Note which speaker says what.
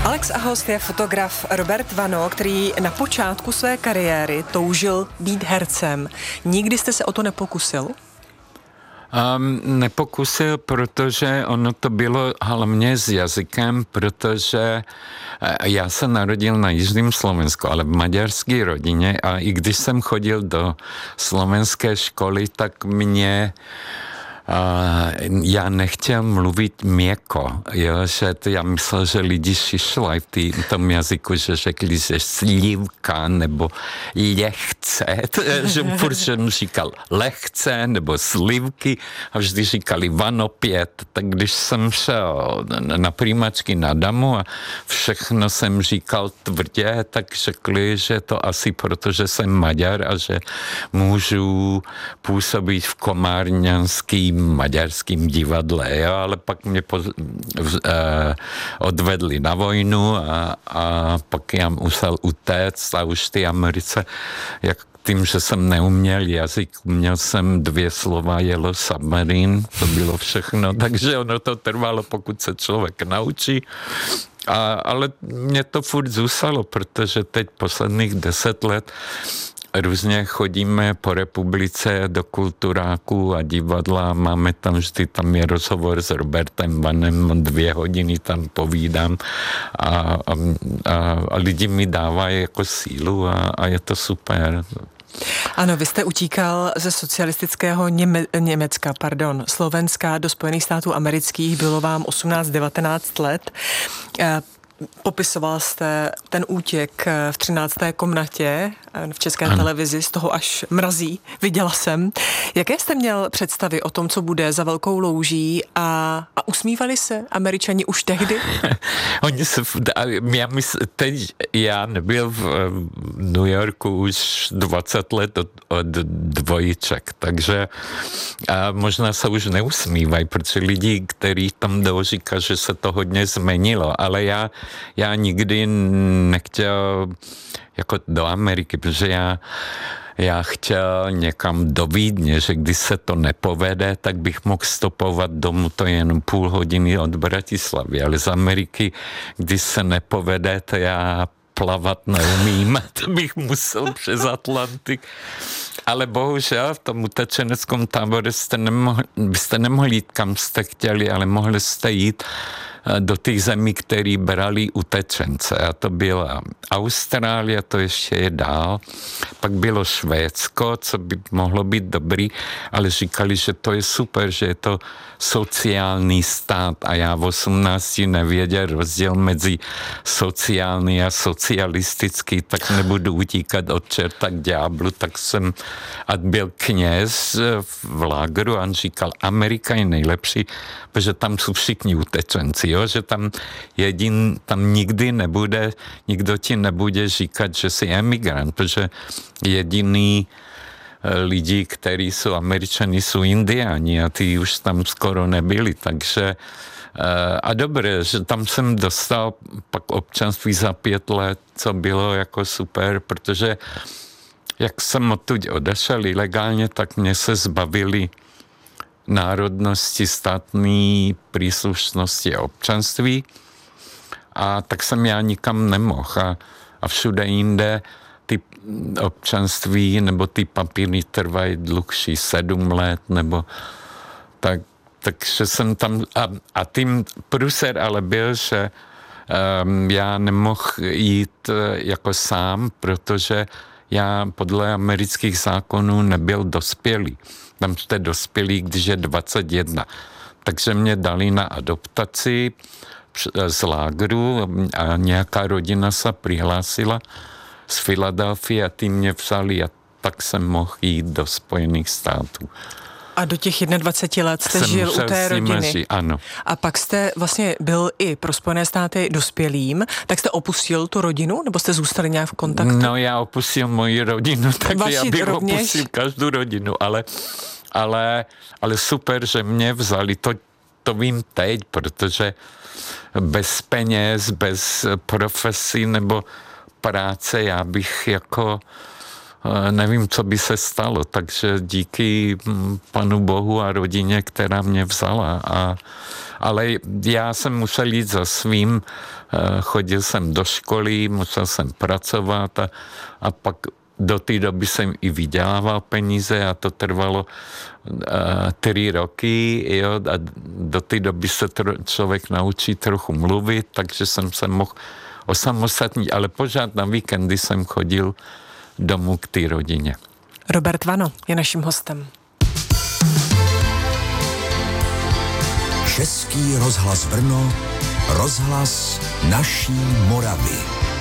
Speaker 1: Alex a host je fotograf Robert Vano, který na počátku své kariéry toužil být hercem. Nikdy jste se o to nepokusil?
Speaker 2: Nepokusil, protože ono to bylo hlavně s jazykem, protože já se narodil na jižním Slovensku, ale v maďarské rodině, a i když jsem chodil do slovenské školy, tak já nechtěl mluvit měkko, jo, že já myslel, že lidi šišlají v tom jazyku, že řekli, že slívka nebo lehce, že furt jsem říkal lehce nebo slívky a vždy říkali Vano 5, tak když jsem šel na přijímačky na Damu a všechno jsem říkal tvrdě, tak řekli, že to asi protože jsem Maďar a že můžu působit v komárňanským maďarským divadle, jo, ale pak mě odvedli na vojnu a pak já musel utéct a už v té Americe, jak tím, že jsem neuměl jazyk, měl jsem 2 slova Yellow Submarine, to bylo všechno, takže ono to trvalo, pokud se člověk naučí. Ale mě to furt zůstalo, protože teď posledních 10 let různě chodíme po republice do kulturáků a divadla, máme tam vždy, tam je rozhovor s Robertem Vanem, 2 hodiny tam povídám a lidi mi dávají jako sílu a je to super.
Speaker 1: Ano, vy jste utíkal ze socialistického Slovenska do Spojených států amerických, bylo vám 18-19 let. Popisoval jste ten útěk v 13. komnatě v České televizi, z toho až mrazí, viděla jsem. Jaké jste měl představy o tom, co bude za velkou louží a usmívali se Američani už tehdy?
Speaker 2: Já nebyl v New Yorku už 20 let od dvojiček, takže možná se už neusmívají, protože lidi, kteří tam jdou, říká, že se to hodně změnilo, ale já nikdy nechtěl jako do Ameriky, protože já chtěl někam do Vídně, že když se to nepovede, tak bych mohl stopovat domů, to je jenom půl hodiny od Bratislavy, ale z Ameriky, když se nepovede, to já plavat neumím, to bych musel přes Atlantik. Ale bohužel v tom utečeneckém táboře byste nemohli jít, kam jste chtěli, ale mohli jste jít do těch zemí, které brali utečence. A to byla Austrálie, to ještě je dál. Pak bylo Švédsko, co by mohlo být dobrý, ale říkali, že to je super, že je to sociální stát a já v 18 nevěděl rozdíl mezi sociální a socialistický, tak nebudu utíkat od čerta k ďáblu, tak jsem, a byl kněz v lágru a on říkal, Amerika je nejlepší, protože tam jsou všichni utečenci, jo? Že tam nikdy nebude, nikdo ti nebude říkat, že jsi emigrant, protože jediný lidi, kteří jsou Američani, jsou Indiáni a ty už tam skoro nebyli, takže a dobré, že tam jsem dostal pak občanství za 5 let, co bylo jako super, protože jak jsem odtud odešel ilegálně, tak mě se zbavili národnosti, státní příslušnosti a občanství a tak jsem já nikam nemohl a všude jinde ty občanství nebo ty papíry trvají dlouhší 7 let nebo takže jsem tam a tím průser ale byl, že já nemohl jít jako sám, protože já podle amerických zákonů nebyl dospělý. Tam jste dospělí, když je 21. Takže mě dali na adoptaci z lágru a nějaká rodina se přihlásila z Filadelfie a ty mě vzali a tak jsem mohl jít do Spojených států.
Speaker 1: A do těch 21 let jste žil u té rodiny.
Speaker 2: Ano.
Speaker 1: A pak jste vlastně byl i pro Spojené státy dospělým, tak jste opustil tu rodinu, nebo jste zůstali nějak v kontaktu?
Speaker 2: No, já opustil moji rodinu, tak já bych opustil každou rodinu, ale super, že mě vzali, to vím teď, protože bez peněz, bez profesí nebo práce, já bych jako nevím, co by se stalo, takže díky Panu Bohu a rodině, která mě vzala. Ale já jsem musel jít za svým, chodil jsem do školy, musel jsem pracovat a pak do té doby jsem i vydělával peníze a to trvalo 3 roky, jo, a do té doby se člověk naučí trochu mluvit, takže jsem se mohl osamostatnit, ale pořád na víkendy jsem chodil domů k té rodině.
Speaker 1: Robert Vano je naším hostem.
Speaker 3: Český rozhlas Brno, rozhlas naší Moravy.